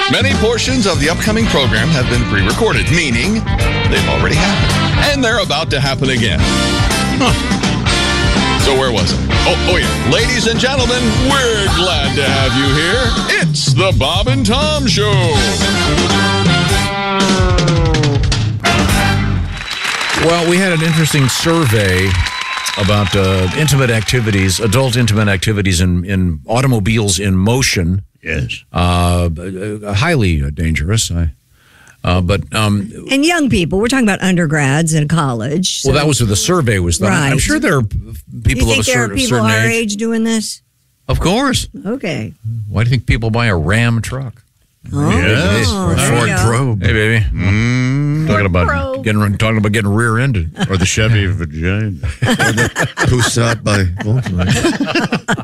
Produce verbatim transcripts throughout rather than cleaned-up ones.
Many portions of the upcoming program have been pre-recorded, meaning they've already happened. And they're about to happen again. Huh. So where was it? Oh, oh yeah. Ladies and gentlemen, we're glad to have you here. It's the Bob and Tom Show. Well, we had an interesting survey about uh, intimate activities, adult intimate activities in, in automobiles in motion. Yes. Uh, uh, highly uh, dangerous. I, uh, but um, And young people. We're talking about undergrads in college. well, so- that was what the survey was done. Right. I'm sure there are You people of think a there are certain, people certain our age. age doing this? Of course. Okay. Why do you think people buy a Ram truck? Oh, Yes. there you Ford go. Probe. Hey, baby. Mm. Talking about Probe. getting talking about getting rear-ended. Or the Chevy vagina. Or the Passat by Volkswagen.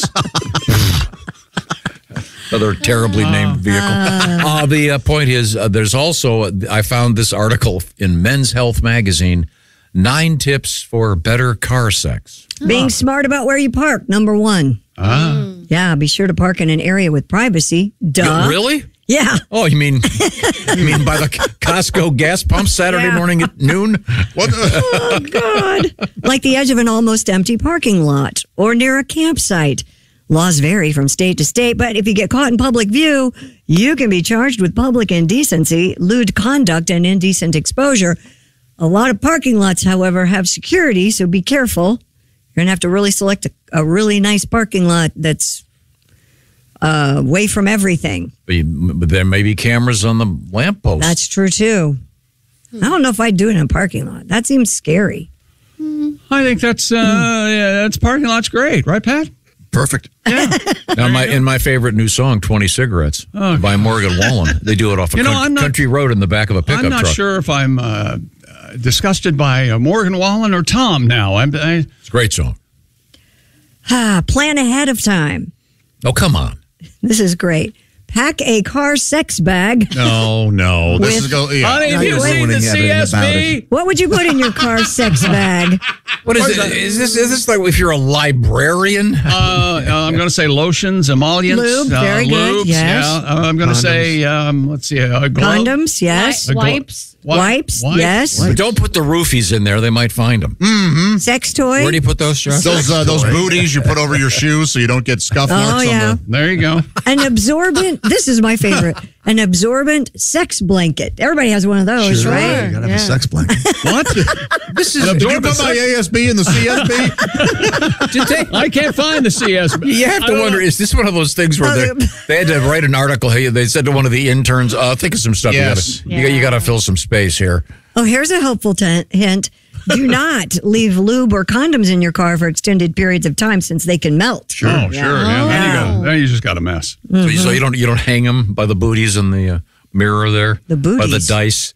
Another terribly named vehicle. Uh, the uh, point is, uh, there's also, I found this article in Men's Health magazine, nine tips for better car sex. Being smart about where you park, number one. Ah. Yeah, be sure to park in an area with privacy. Duh. Really? Yeah. Oh, you mean you mean by the Costco gas pump Saturday Yeah. morning at noon? What the? Oh, God. Like the edge of an almost empty parking lot or near a campsite. Laws vary from state to state, but if you get caught in public view, you can be charged with public indecency, lewd conduct, and indecent exposure. A lot of parking lots, however, have security, so be careful. You're going to have to really select a, a really nice parking lot that's uh, away from everything. But you- but there may be cameras on the lampposts. That's true, too. I don't know if I'd do it in a parking lot. That seems scary. I think that's uh, yeah, that's parking lot's great, right, Pat? Perfect. now, my, in my favorite new song, twenty cigarettes, Oh, by Morgan Wallen. They do it off a You know, coun- I'm not- country road in the back of a pickup I'm not truck. sure if I'm uh, uh, disgusted by uh, Morgan Wallen or Tom now. I'm, I, It's a great song. Ah, plan ahead of time. Oh, come on. This is great. Pack a car sex bag. No, no. This With- is go. Yeah. honey, have you seen the C S B? What would you put in your car sex bag? What is it? Is this, is this like if you're a librarian? Uh, uh, I'm going to say lotions, emollients, Lube, uh, very good, lubes, yes. Yeah, uh, I'm going to say, um, let's see, uh, glove, Condoms, yes. a glo- Wipes. wi- Wipes, yes. But don't put the roofies in there. They might find them. Sex toy. Where do you put those, Josh? Those uh, those booties you put over your shoes so you don't get scuff Oh, marks yeah. on the. There you go. An absorbent. This is my favorite. An absorbent sex blanket. Everybody has one of those, Sure. right? You gotta have a sex blanket. What? This is Did you put my A S B in the C S B? Did they- I can't find the C S B. You have I to don't wonder, know. is this one of those things where Oh, they they had to write an article? Hey, they said to one of the interns, uh, think of some stuff. Yes. You got you, got to fill some space here. Oh, here's a helpful t- hint. Do not leave lube or condoms in your car for extended periods of time since they can melt. Sure, oh, sure. Yeah. Then, you got, then you just got a mess. So, you, so you don't you don't hang them by the booties in the uh, mirror there? The By the booties. dice.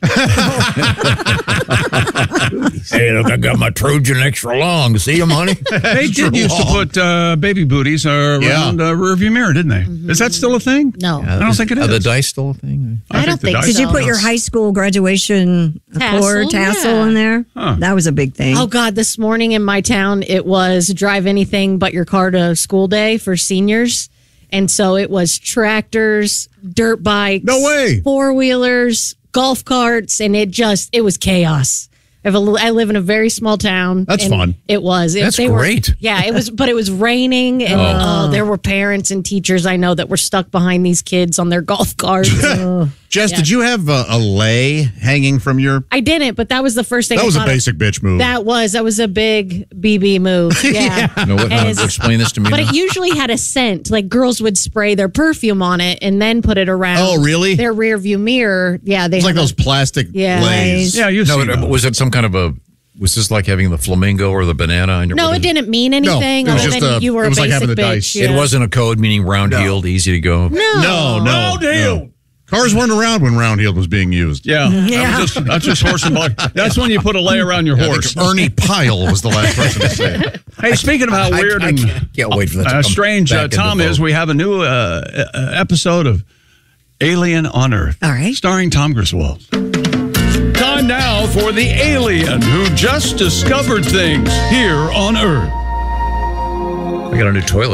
Hey, look, I got my Trojan extra long. See them, honey? They did used to put uh, baby booties uh, Yeah. around uh, rearview mirror, didn't they? Is that still a thing? No. I don't think it Are is. the dice still a thing? I don't the think dice- Did you So- put your high school graduation Tassel, cord tassel yeah. in there? Huh. That was a big thing. Oh God! This morning in my town, it was drive anything but your car to school day for seniors, and so it was tractors, dirt bikes, No way. four wheelers, golf carts, and it just it was chaos. I have a li- I live in a very small town. That's and fun. It was. It, That's they were- great. yeah, it was. But it was raining, and oh. there were parents and teachers I know that were stuck behind these kids on their golf carts. Jess, Yeah. did you have a, a lei hanging from your? I didn't, but that was the first thing. That I was a thought of. basic bitch move. That was that was a big B B move. Yeah. No, what, And no, it's- explain this to me. But now. it usually had a scent. Like girls would spray their perfume on it and then put it around. Oh, really? Their rear view mirror. Yeah, they It's like have a- those plastic Yeah. leis. Yeah, you no, see but was it some kind of a? Was this like having the flamingo or the banana on your? No, what it is didn't mean anything it was other just than a- you were it was a like basic having the bitch. dice. Yeah. It wasn't a code meaning round heeled, easy to go. No. No, no, No deal. Cars weren't around when round heeled was being used. Yeah, Yeah. That was just, that's just horse and buggy. That's when you put a lay around your I think horse. Ernie Pyle was the last person to say it. Hey, speaking of how I- weird I and can't, can't wait for that. to uh, come strange uh, back into Tom is, vogue. we have a new uh, uh, episode of Alien on Earth. All right. Starring Tom Griswold. Time now for the alien who just discovered things here on Earth. I got a new toilet.